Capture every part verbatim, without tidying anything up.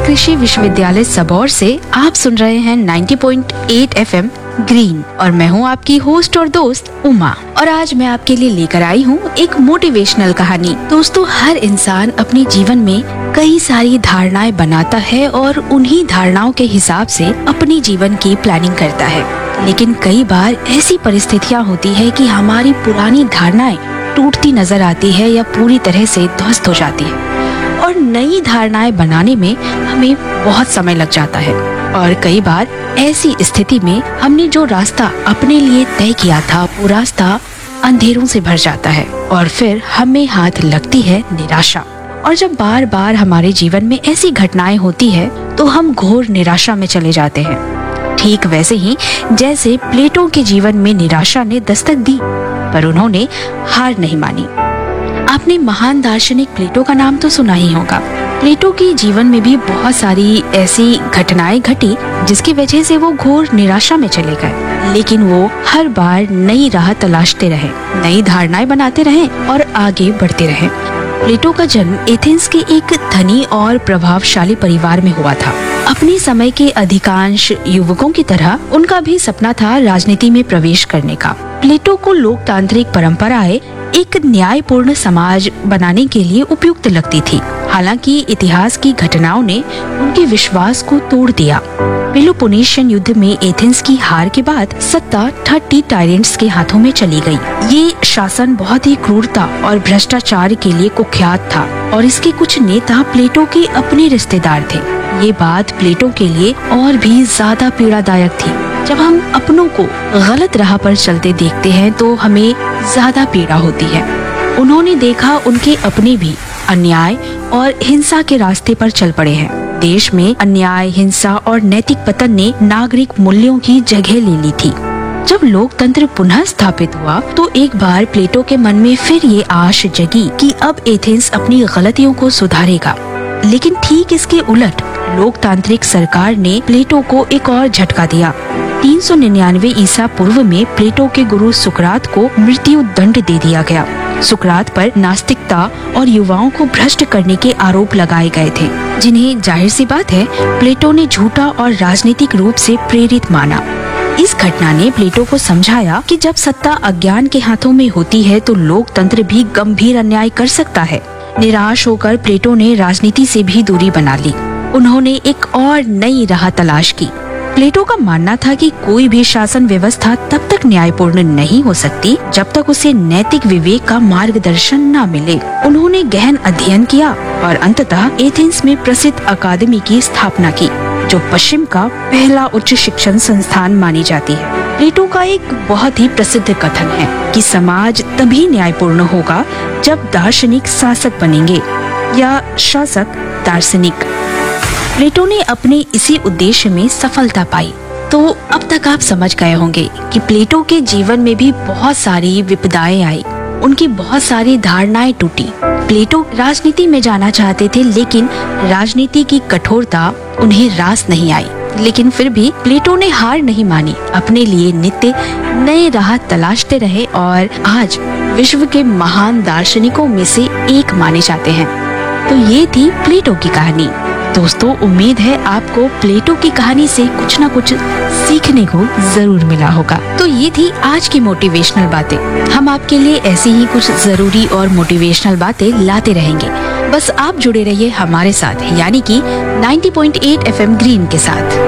कृषि विश्वविद्यालय सबौर से आप सुन रहे हैं नब्बे पॉइंट आठ एफएम ग्रीन और मैं हूं आपकी होस्ट और दोस्त उमा। और आज मैं आपके लिए लेकर आई हूं एक मोटिवेशनल कहानी। दोस्तों, हर इंसान अपने जीवन में कई सारी धारणाएं बनाता है और उन्हीं धारणाओं के हिसाब से अपनी जीवन की प्लानिंग करता है। लेकिन कई बार ऐसी परिस्थितियां होती है कि हमारी पुरानी धारणाएं टूटती नजर आती है या पूरी तरह से ध्वस्त हो जाती है और नई धारणाएं बनाने में हमें बहुत समय लग जाता है। और कई बार ऐसी स्थिति में हमने जो रास्ता अपने लिए तय किया था वो रास्ता अंधेरों से भर जाता है और फिर हमें हाथ लगती है निराशा। और जब बार बार हमारे जीवन में ऐसी घटनाएं होती है तो हम घोर निराशा में चले जाते हैं। ठीक वैसे ही जैसे प्लेटो के जीवन में निराशा ने दस्तक दी, पर उन्होंने हार नहीं मानी। आपने महान दार्शनिक प्लेटो का नाम तो सुना ही होगा। प्लेटो के जीवन में भी बहुत सारी ऐसी घटनाएं घटी जिसकी वजह से वो घोर निराशा में चले गए, लेकिन वो हर बार नई राह तलाशते रहे, नई धारणाएं बनाते रहे और आगे बढ़ते रहे। प्लेटो का जन्म एथेंस के एक धनी और प्रभावशाली परिवार में हुआ था। अपने समय के अधिकांश युवकों की तरह उनका भी सपना था राजनीति में प्रवेश करने का। प्लेटो को लोकतांत्रिक परंपराएं एक न्यायपूर्ण समाज बनाने के लिए उपयुक्त लगती थी। हालांकि इतिहास की घटनाओं ने उनके विश्वास को तोड़ दिया। पेलोपोनेशियन युद्ध में एथेंस की हार के बाद सत्ता थर्टी टायरेंट्स के हाथों में चली गई। ये शासन बहुत ही क्रूरता और भ्रष्टाचार के लिए कुख्यात था और इसके कुछ नेता प्लेटो के अपने रिश्तेदार थे। ये बात प्लेटो के लिए और भी ज्यादा पीड़ादायक थी। जब हम अपनों को गलत राह पर चलते देखते हैं तो हमें ज्यादा पीड़ा होती है। उन्होंने देखा उनके अपने भी अन्याय और हिंसा के रास्ते पर चल पड़े हैं। देश में अन्याय, हिंसा और नैतिक पतन ने नागरिक मूल्यों की जगह ले ली थी। जब लोकतंत्र पुनः स्थापित हुआ तो एक बार प्लेटो के मन में फिर ये आश जगी कि अब एथेंस अपनी गलतियों को सुधारेगा। लेकिन ठीक इसके उलट लोकतांत्रिक सरकार ने प्लेटो को एक और झटका दिया। तीन सौ निन्यानवे ईसा पूर्व में प्लेटो के गुरु सुकरात को मृत्यु दंड दे दिया गया। सुकरात पर नास्तिकता और युवाओं को भ्रष्ट करने के आरोप लगाए गए थे, जिन्हें जाहिर सी बात है प्लेटो ने झूठा और राजनीतिक रूप से प्रेरित माना। इस घटना ने प्लेटो को समझाया कि जब सत्ता अज्ञान के हाथों में होती है तो लोकतंत्र भी गंभीर अन्याय कर सकता है। निराश होकर प्लेटो ने राजनीति से भी दूरी बना ली। उन्होंने एक और नई राह तलाश की। प्लेटो का मानना था कि कोई भी शासन व्यवस्था तब तक न्यायपूर्ण नहीं हो सकती जब तक उसे नैतिक विवेक का मार्गदर्शन न मिले। उन्होंने गहन अध्ययन किया और अंततः एथेंस में प्रसिद्ध अकादमी की स्थापना की, जो पश्चिम का पहला उच्च शिक्षण संस्थान मानी जाती है। प्लेटो का एक बहुत ही प्रसिद्ध कथन है कि समाज तभी न्यायपूर्ण होगा जब दार्शनिक शासक बनेंगे या शासक दार्शनिक। प्लेटो ने अपने इसी उद्देश्य में सफलता पाई। तो अब तक आप समझ गए होंगे कि प्लेटो के जीवन में भी बहुत सारी विपदाएं आई, उनकी बहुत सारी धारणाएं टूटी। प्लेटो राजनीति में जाना चाहते थे, लेकिन राजनीति की कठोरता उन्हें रास नहीं आई। लेकिन फिर भी प्लेटो ने हार नहीं मानी, अपने लिए नित्य नए राह तलाशते रहे और आज विश्व के महान दार्शनिकों में से एक माने जाते हैं। तो ये थी प्लेटो की कहानी। दोस्तों, उम्मीद है आपको प्लेटो की कहानी से कुछ न कुछ सीखने को जरूर मिला होगा। तो ये थी आज की मोटिवेशनल बातें। हम आपके लिए ऐसी ही कुछ जरूरी और मोटिवेशनल बातें लाते रहेंगे। बस आप जुड़े रहिए हमारे साथ, यानी कि नब्बे पॉइंट आठ एफएम ग्रीन के साथ।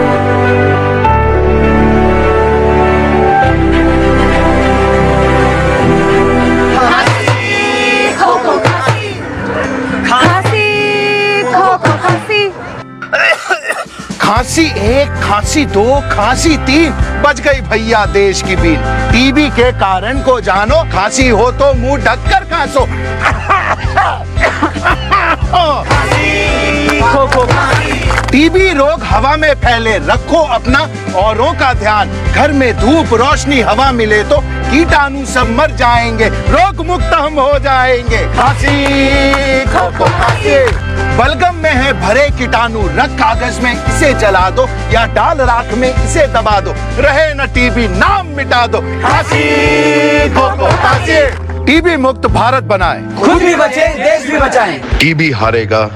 खांसी एक, खांसी दो, खांसी तीन, बच गई भैया देश की बीन। टीबी के कारण को जानो, खांसी हो तो मुंह ढककर खांसो। टीबी रोग हवा में फैले, रखो अपना औरों का ध्यान। घर में धूप रोशनी हवा मिले तो कीटाणु सब मर जाएंगे, रोग मुक्त हम हो जाएंगे। खांसी खो खो खांसी, बलगम में है भरे कीटाणु, रख कागज में इसे जला दो या डाल राख में इसे दबा दो, रहे न टीबी नाम मिटा दो। खांसी खो खो खांसी, टीबी मुक्त भारत बनाए, खुद भी बचे देश भी बचाएं। टीबी हारेगा